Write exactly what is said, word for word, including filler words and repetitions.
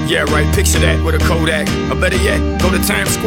Yeah, right, picture that with a Kodak. Or better yet, go to Times Square